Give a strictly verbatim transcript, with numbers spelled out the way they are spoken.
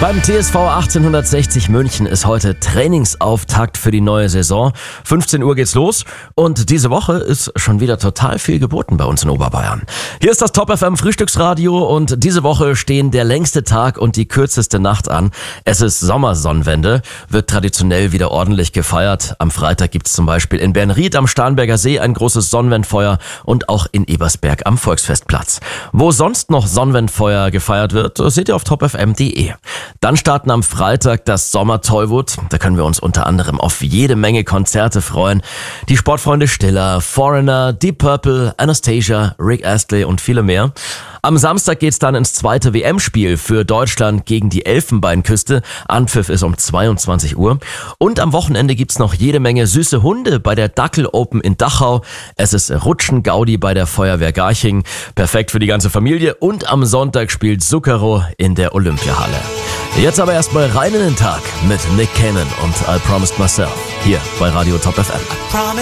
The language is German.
Beim T S V achtzehnhundertsechzig München ist heute Trainingsauftakt für die neue Saison. fünfzehn Uhr geht's los und diese Woche ist schon wieder total viel geboten bei uns in Oberbayern. Hier ist das Top F M Frühstücksradio und diese Woche stehen der längste Tag und die kürzeste Nacht an. Es ist Sommersonnenwende, wird traditionell wieder ordentlich gefeiert. Am Freitag gibt's zum Beispiel in Bernried am Starnberger See ein großes Sonnenwendfeuer und auch in Ebersberg am Volksfestplatz. Wo sonst noch Sonnenwendfeuer gefeiert wird, seht ihr auf top f m punkt d e. Dann starten am Freitag das Sommer-Tollwood. Da können wir uns unter anderem auf jede Menge Konzerte freuen. Die Sportfreunde Stiller, Foreigner, Deep Purple, Anastasia, Rick Astley und viele mehr. Am Samstag geht's dann ins zweite W M-Spiel für Deutschland gegen die Elfenbeinküste. Anpfiff ist um zweiundzwanzig Uhr. Und am Wochenende gibt's noch jede Menge süße Hunde bei der Dackel Open in Dachau. Es ist Rutschen-Gaudi bei der Feuerwehr Garching. Perfekt für die ganze Familie. Und am Sonntag spielt Zucchero in der Olympiahalle. Jetzt aber erstmal rein in den Tag mit Nick Cannon und I Promised Myself hier bei Radio Top F M.